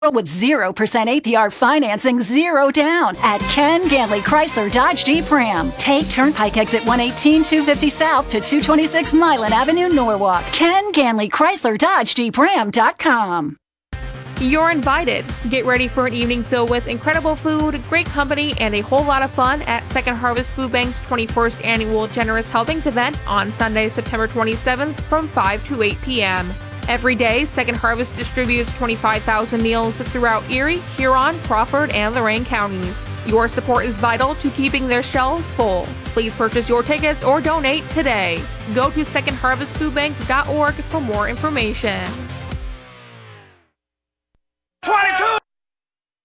with 0% APR financing, 0 down at Ken Ganley Chrysler Dodge Jeep Ram. Take Turnpike exit 118 250 South to 226 Milan Avenue, Norwalk. Ken Ganley Chrysler Dodge Jeep Ram.com. You're invited. Get ready for an evening filled with incredible food, great company, and a whole lot of fun at Second Harvest Food Bank's 21st Annual Generous Helpings event on Sunday, September 27th from 5 to 8 p.m. Every day, Second Harvest distributes 25,000 meals throughout Erie, Huron, Crawford, and Lorain counties. Your support is vital to keeping their shelves full. Please purchase your tickets or donate today. Go to secondharvestfoodbank.org for more information.